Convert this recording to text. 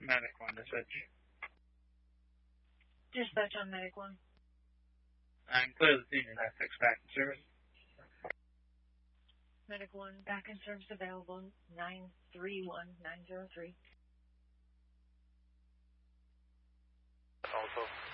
Medic 1 to switch. Dispatch on Medic 1. I'm clear the scene and Essex back in service. Medic 1, back in service available, 931-903. Also.